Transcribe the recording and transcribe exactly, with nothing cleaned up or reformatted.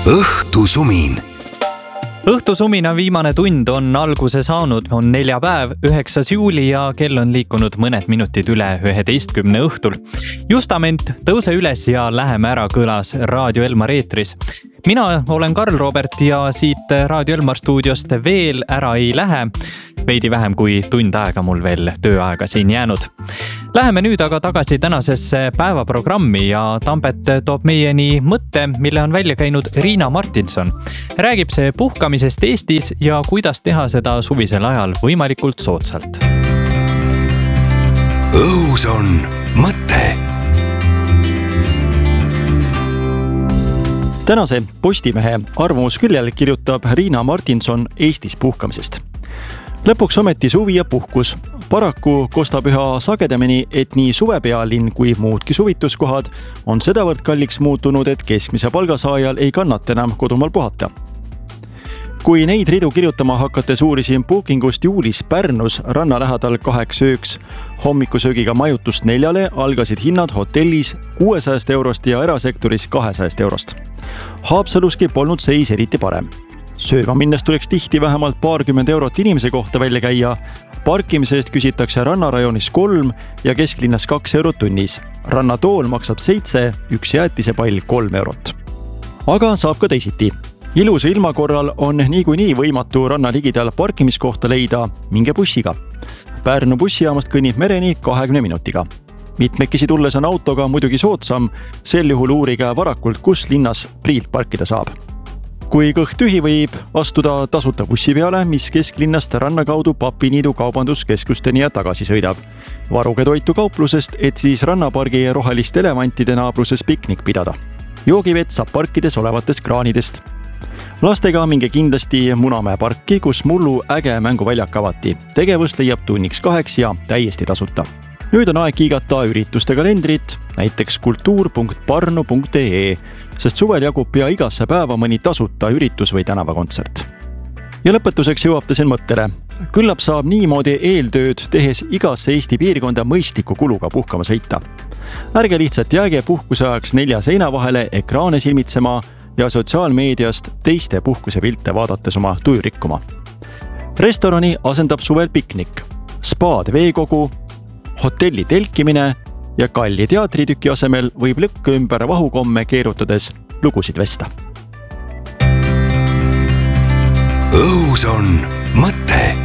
õhtusumin. Õhtusumina viimane tund on alguse saanud, on neljapäev, üheksas juuli ja kell on liikunud mõned minutid üle üheteistkümne õhtul. Justament tõuse üles ja läheme ära kõlas Raadio Elmar eetris. Mina olen Karl Robert ja siit Raadio Elmar stuudiost veel ära ei lähe. Veidi vähem kui tund aega mul veel tööaega siin jäänud. Läheme nüüd aga tagasi tänasesse päevaprogrammi ja Tambet toob meieni mõtte, mille on välja käinud Riina Martinson. Räägib see puhkamisest Eestis ja kuidas teha seda suvisel ajal võimalikult soodsalt. Õhus on mõte. Tänase Postimehe arvamusküljel kirjutab Riina Martinson Eestis puhkamisest. Lõpuks ometi suvi ja puhkus. Paraku kostab üha sagedamini, et nii suvepealinn kui muudki suvituskohad on sedavõrd kalliks muutunud, et keskmise palgasaajal ei kannata enam kodumaal puhata. Kui neid ridu kirjutama hakates uurisin bookingust juulis Pärnus ranna lähedal kaheks ööks hommikusöögiga majutust neljale, algasid hinnad hotellis kuuesajast eurost ja erasektoris kahesajast eurost. Haapsaluski polnud seis eriti parem. Sööma minnes tuleks tihti vähemalt paarkümmend eurot inimese kohta välja käia. Parkimise eest küsitakse rannarajonis kolm ja kesklinnas kaks eurot tunnis. Rannatool maksab seitse, üks jäätisepall kolm eurot. Aga saab ka teisiti. Ilusa ilma korral on niikuinii võimatu ranna ligidal parkimiskohta leida, minge bussiga. Pärnu bussijaamast kõnnib mereni kahekümne minutiga. Mitmekesi tulles on autoga muidugi soodsam, sel juhul uurige varakult, kus linnas priilt parkida saab. Kui kõht tühi, võib astuda tasuta bussi peale, mis kesklinnast ranna kaudu Papiniidu kaubanduskeskusteni ja tagasi sõidab. Varuge toitu kauplusest, et siis rannapargi roheliste elevantide naabruses piknik pidada. Joogivett saab parkides olevatest kraanidest. Lastega minge kindlasti Munamäe parki, kus mullu äge mänguväljak avati. Tegevus leiab tunniks kaheks ja täiesti tasuta. Nüüd on aeg kiigata ürituste kalendrit, näiteks kultuur punkt parnu punkt ee, sest suvel jagub pea igasse päeva mõni tasuta üritus või tänavakontsert. Ja lõpetuseks jõuab ta siin mõttele. Küllap saab niimoodi eeltööd tehes igasse Eesti piirkonda mõistliku kuluga puhkama sõita. Ärge lihtsalt jääge puhkuse ajaks nelja seina vahele ekraane silmitsema ja sotsiaalmeediast teiste puhkuse pilte vaadates oma tuju rikkuma. Restorani asendab suvel piknik, spaad veekogu, hotelli telkimine ja kalli teatritüki asemel võib lõkke ümber vahukomme keerutades lugusid vesta. Õhus on mõte.